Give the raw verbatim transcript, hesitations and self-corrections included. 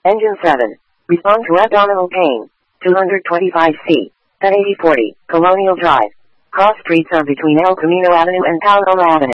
Engine seven. Respond to abdominal pain. two twenty-five C. At eighty forty, Colonial Drive. Cross streets are between El Camino Avenue and Paloma Avenue.